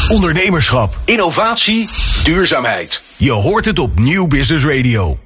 Ondernemerschap, innovatie, duurzaamheid. je hoort het op Nieuw Business Radio.